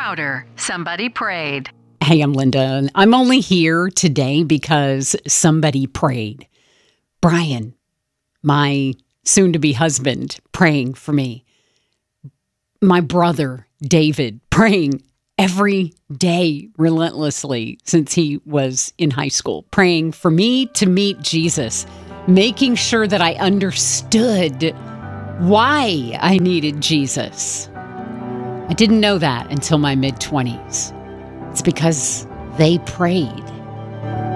louder. Somebody prayed. Hey, I'm Linda, and I'm only here today because somebody prayed. Brian, my soon-to-be husband, praying for me. My brother, David, praying every day relentlessly since he was in high school, praying for me to meet Jesus, making sure that I understood why I needed Jesus. I didn't know that until my mid-20s. It's because they prayed.